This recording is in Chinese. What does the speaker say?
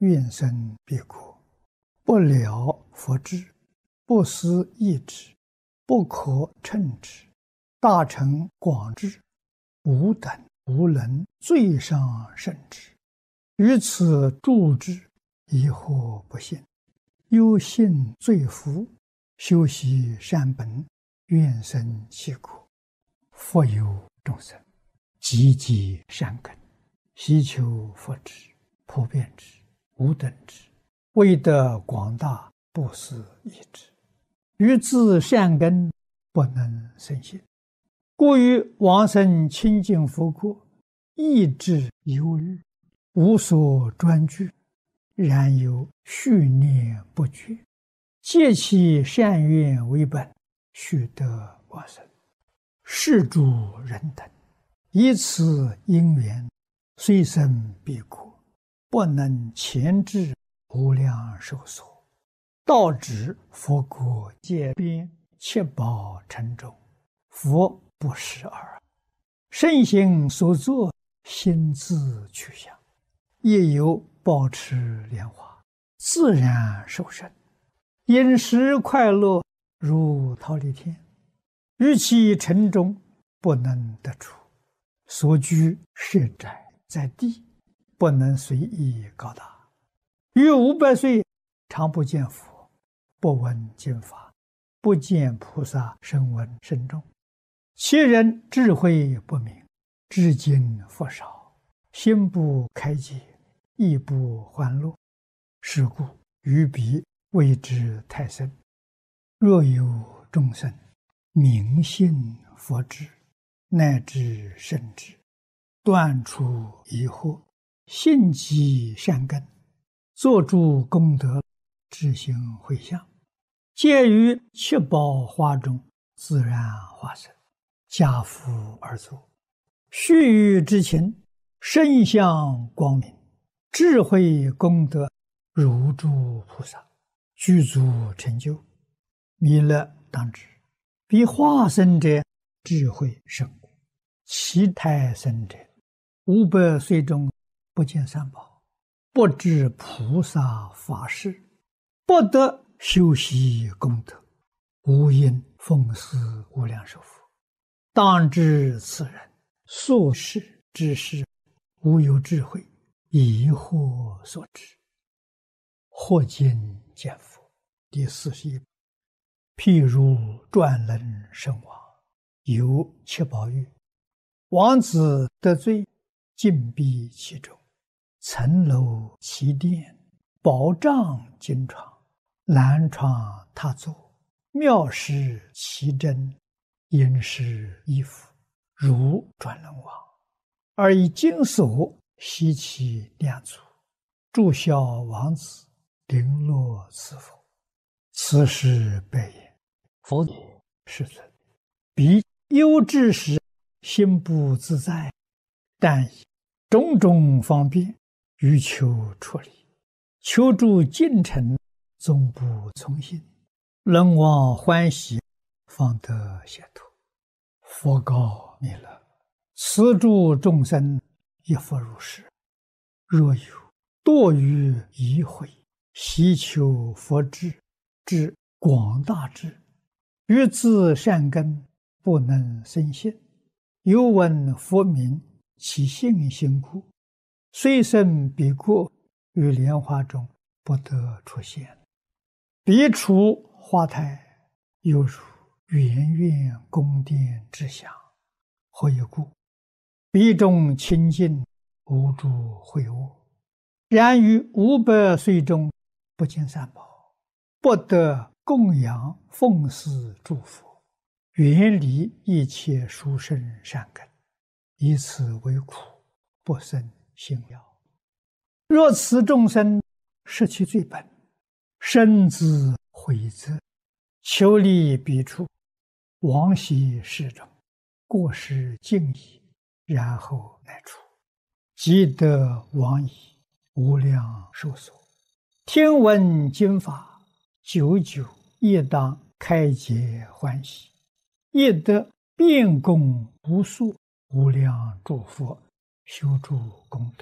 愿生彼国，不了佛智，不思议之，不可称之，大成广智，吾等无能最上甚之。于此助之，疑惑不信，忧信罪福，修习善本，愿生其国。复有众生，积极善根，希求佛智，普遍之，无等之，为得广大，不思议之。于自善根不能生信，故于往生清净佛国，意志忧虑，无所专具，然有续念不绝，借其善愿为本，须得往生。是诸人等，以此因缘，虽生彼国，不能前至无量寿所，到指佛国界边，切宝城中，佛不识耳。圣行所作，心自去向，亦有保持莲花，自然受生，饮食快乐，如忉利天。于其城中，不能得出，所居设宅在地，不能随意高大。于500岁，常不见佛，不闻经法，不见菩萨声闻甚众。其人智慧不明，至今佛少，心不开解，意不欢乐。是故于彼谓之太深。若有众生明信佛智，乃至圣智，断除疑惑，信积善根，作诸功德，自行回向，皆于七宝花中自然化身，家父而坐，须臾之情，身相光明，智慧功德如诸菩萨，具足成就。弥勒当知，彼化身者智慧甚广，其胎生者500岁中不见三宝，不知菩萨法事，不得修习功德，无因奉祀无量寿佛。当知此人所事之事，无有智慧，疑惑所致。或今见佛第41。譬如转轮圣王，有七宝玉，王子得罪，禁闭其中，层楼其殿，宝帐金床，兰床榻座，妙饰其珍，殷实衣服，如转轮王，而以金锁悉其两足，祝孝王子，绫罗赐佛。此时白言：佛也，世尊，彼忧至时，心不自在，但以种种方便，欲求出离，求助近臣，终不从心，人望欢喜，方得解脱。佛告弥勒：此诸众生亦复如是。若有堕于疑慧，希求佛智，至广大智，于自善根，不能生信，犹闻佛名，其信心故，虽生彼国，于莲花中不得出现。彼处花台，犹如圆圆宫殿之祥。何以故？彼中清净，无诸秽恶。然于500岁中，不见三宝，不得供养奉祀诸佛，远离一切殊胜善根，以此为苦，不生信要。若此众生失其最本，身自毁则，求离彼处，往昔世中，过失尽已，然后乃出，即得往矣，无量寿所。听闻经法，久久亦当开解欢喜，亦得遍供无数无量诸佛，修诸功德。